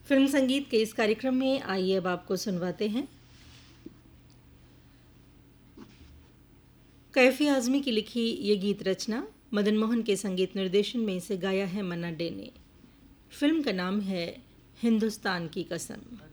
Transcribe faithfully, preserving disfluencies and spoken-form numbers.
Film संगीत के इस कार्यक्रम में आइए अब आपको सुनवाते हैं कैफी आज़मी की लिखी ये गीत रचना मदन मोहन के संगीत निर्देशन में इसे गाया है मन्ना डे ने। फिल्म का नाम है हिंदुस्तान की कसम।